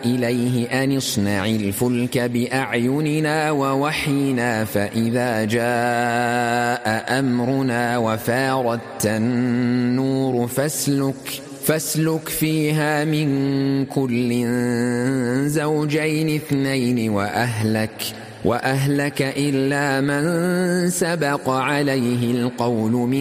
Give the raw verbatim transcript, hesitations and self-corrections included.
إليه أن اصنع الفلك بأعيننا ووحينا فإذا جاء أمرنا وفاردت النور فاسلك فاسلك فيها من كل زوجين اثنين وأهلك وأهلك إلا من سبق عليه القول